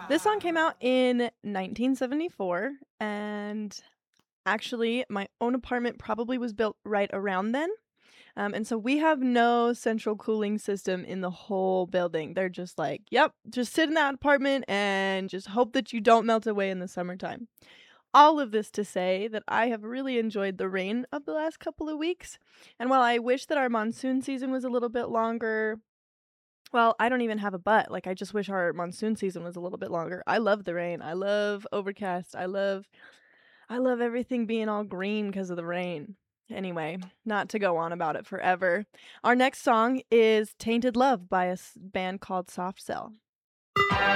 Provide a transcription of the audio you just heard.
This song came out in 1974, and actually, my own apartment probably was built right around then. And so we have no central cooling system in the whole building. They're just like, "Yep, just sit in that apartment and just hope that you don't melt away in the summertime." All of this to say that I have really enjoyed the rain of the last couple of weeks, and while I wish that our monsoon season was a little bit longer, well, I don't even have a but, like, I just wish our monsoon season was a little bit longer. I love the rain, I love overcast, I love everything being all green because of the rain. Anyway, not to go on about it forever. Our next song is "Tainted Love" by a band called Soft Cell.